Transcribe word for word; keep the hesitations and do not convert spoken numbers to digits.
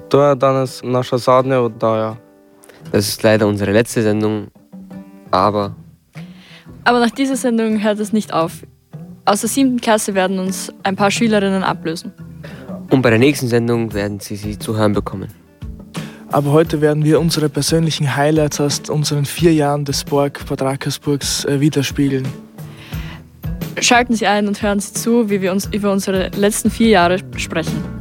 To je danes naša zadnja oddaja. Das ist leider unsere letzte Sendung, aber... Aber nach dieser Sendung hört es nicht auf. Aus der siebten Klasse werden uns ein paar Schülerinnen ablösen. Und bei der nächsten Sendung werden Sie sie zu hören bekommen. Aber heute werden wir unsere persönlichen Highlights aus unseren vier Jahren des Borg Bad Rackersburgs äh, widerspiegeln. Schalten Sie ein und hören Sie zu, wie wir uns über unsere letzten vier Jahre sprechen.